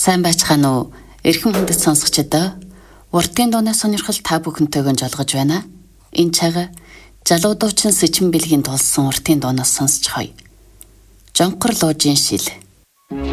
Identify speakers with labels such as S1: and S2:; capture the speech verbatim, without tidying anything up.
S1: Сайн байцгаана уу? Эрхэм хүндэт сонсогчдоо уртын дуунаас сонирхол та бүхэнтэйгэн жолгож байна. Энэ цаг залуу дуучин Сэжин бэлгийн дуулсан уртын дуунаас сонсцгоё. Жонхор луужийн шил.